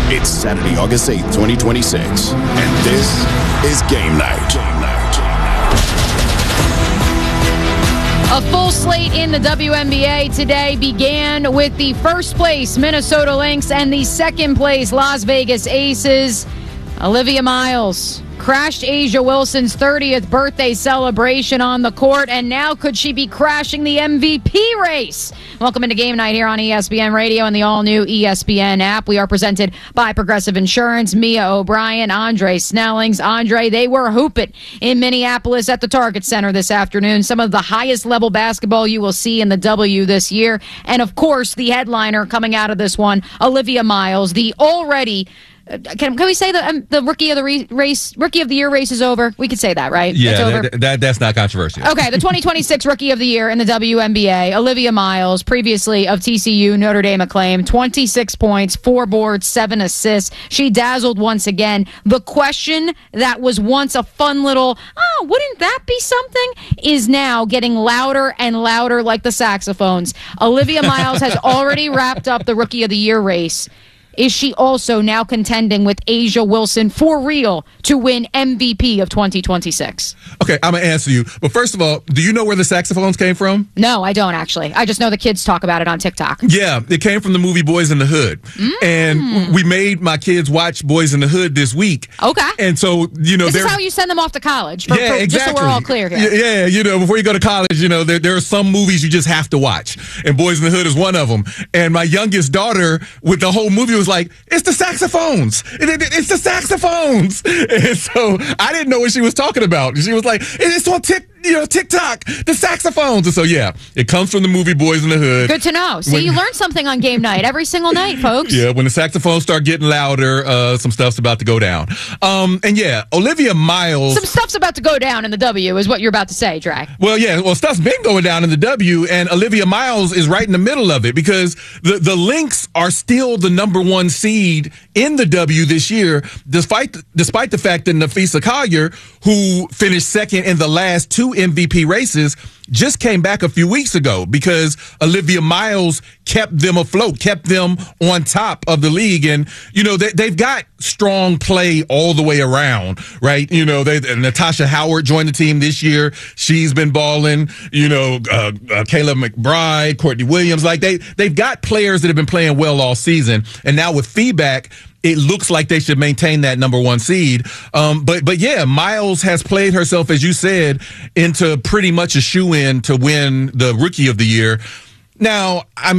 It's Saturday, August 8th, 2026, and this is Game Night. A full slate in the WNBA today began with the first place Minnesota Lynx and the second place Las Vegas Aces. Olivia Miles crashed A'ja Wilson's 30th birthday celebration on the court, and now could she be crashing the MVP race? Welcome into Game Night here on ESPN Radio and the all-new ESPN app. We are presented by Progressive Insurance. Mia O'Brien, Andre Snellings. Andre, they were hooping in Minneapolis at the Target Center this afternoon. Some of the highest level basketball you will see in the W this year. And, of course, the headliner coming out of this one, Olivia Miles, the already... Can we say the rookie of the year race is over? We could say that, right? Yeah, that's not controversial. Okay, the 2026 rookie of the year in the WNBA, Olivia Miles, previously of TCU, Notre Dame acclaim, 26 points, 4 boards, 7 assists. She dazzled once again. The question that was once a fun little, wouldn't that be something, is now getting louder and louder like the saxophones. Olivia Miles has already wrapped up the rookie of the year race. Is she also now contending with A'ja Wilson for real to win MVP of 2026? Okay, I'm going to answer you. But first of all, do you know where the saxophones came from? No, I don't actually. I just know the kids talk about it on TikTok. Yeah, it came from the movie Boys in the Hood. And we made my kids watch Boys in the Hood this week. Okay. And so, this is how you send them off to college. Exactly. Just so we're all clear here. Yeah, before you go to college, there are some movies you just have to watch. And Boys in the Hood is one of them. And my youngest daughter, with the whole movie, was like, it's the saxophones. It's the saxophones. And so I didn't know what she was talking about. She was like, it's on TikTok, the saxophones. And so, yeah, it comes from the movie Boys in the Hood. Good to know. See, you learn something on Game Night every single night, folks. Yeah, when the saxophones start getting louder, some stuff's about to go down. And yeah, Olivia Miles. Some stuff's about to go down in the W is what you're about to say, Dre. Well, yeah, stuff's been going down in the W, and Olivia Miles is right in the middle of it because the Lynx are still the number 1 seed in the W this year, despite the fact that Napheesa Collier, who finished second in the last 2 MVP races, just came back a few weeks ago because Olivia Miles kept them afloat, kept them on top of the league. And, they've got strong play all the way around, right? Natasha Howard joined the team this year. She's been balling, Kayla McBride, Courtney Williams. Like they've got players that have been playing well all season. And now with feedback, it looks like they should maintain that number 1 seed. But yeah, Miles has played herself, as you said, into pretty much a shoe-in to win the Rookie of the Year. Now,